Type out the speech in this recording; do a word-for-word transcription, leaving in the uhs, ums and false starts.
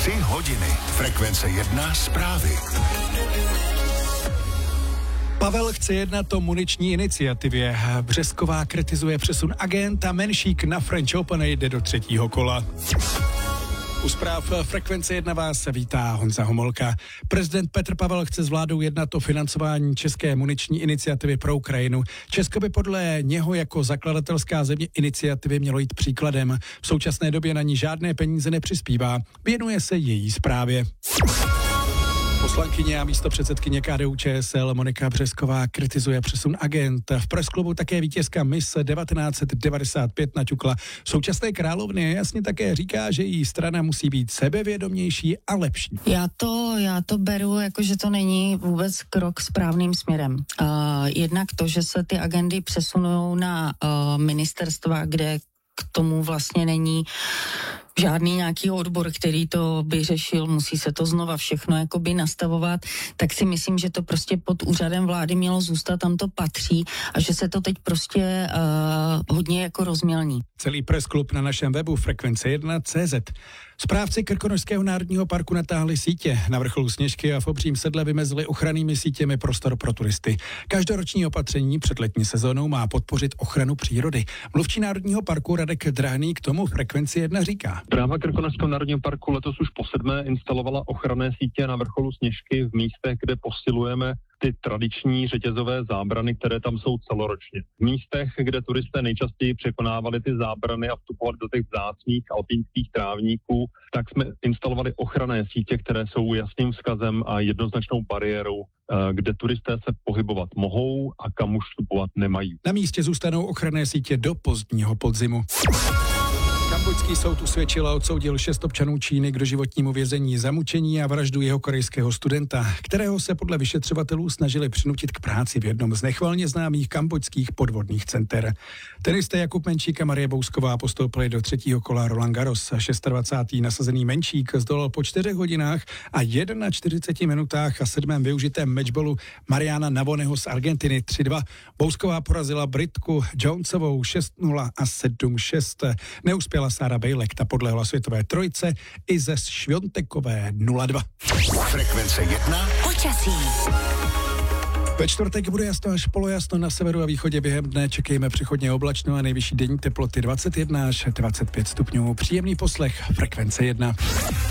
Tři hodiny. Frekvence jedna zprávy. Pavel chce jednat o muniční iniciativě. Břesková kritizuje přesun agenta, Menšík na French Open jde do třetího kola. U zpráv Frekvence jedna vás vítá Honza Homolka. Prezident Petr Pavel chce s vládou jednat o financování české muniční iniciativy pro Ukrajinu. Česko by podle něho jako zakladatelská země iniciativy mělo jít příkladem. V současné době na ní žádné peníze nepřispívá. Věnuje se její správě. Poslankyně a místopředsedkyně K D U Č S L Monika Břesková kritizuje přesun agent. V presklubu také vítězka Miss devatenáct devadesát pět naťukla. Současné královny jasně také říká, že její strana musí být sebevědomější a lepší. Já to, já to beru jako, že to není vůbec krok správným směrem. Uh, jednak to, že se ty agendy přesunou na uh, ministerstva, kde k tomu vlastně není žádný nějaký odbor, který to by řešil, musí se to znova všechno jakoby nastavovat, tak si myslím, že to prostě pod úřadem vlády mělo zůstat, tam to patří a že se to teď prostě uh, hodně jako rozmělní. Celý pressklub na našem webu frekvence jedna tečka cé zet. Správci Krkonošského národního parku natáhli sítě. Na vrcholu Sněžky a v Obřím sedle vymezili ochrannými sítěmi prostor pro turisty. Každoroční opatření před letní sezónou má podpořit ochranu přírody. Mluvčí Národního parku Radek Drahný k tomu Frekvenci jedna říká. Správa Krkonošského národního parku letos už po sedmé instalovala ochranné sítě na vrcholu Sněžky v místech, kde posilujeme ty tradiční řetězové zábrany, které tam jsou celoročně. V místech, kde turisté nejčastěji překonávali ty zábrany a vstupovali do těch vzácných alpínských trávníků, tak jsme instalovali ochranné sítě, které jsou jasným vzkazem a jednoznačnou bariérou, kde turisté se pohybovat mohou a kam už vstupovat nemají. Na místě zůstanou ochranné sítě do pozdního podzimu. Kambodžský soud usvědčil a odsoudil šest občanů Číny k doživotnímu vězení za mučení a vraždu jeho korejského studenta, kterého se podle vyšetřovatelů snažili přinutit k práci v jednom z nechvalně známých kambodžských podvodných center. Tenisté Jakub Menšík a Marie Bousková postoupili do třetího kola Roland Garros. dvacátý šestý nasazený Menšík zdolal po čtyřech hodinách a čtyřiceti jedna minutách a sedmém využitém matchballu Mariana Navoneho z Argentiny tři dva. Bousková porazila Britku Jonesovou šest nula a sedm šest. Neuspěla Sára Bejlek, ta podlehla světové trojce i ze Šviontekové nula dva. Frekvence jedna. Počasí. Ve čtvrtek bude jasno až polojasno, na severu a východě během dne čekejme přechodně oblačno a nejvyšší denní teploty dvacet jedna až dvacet pět stupňů. Příjemný poslech Frekvence jedna.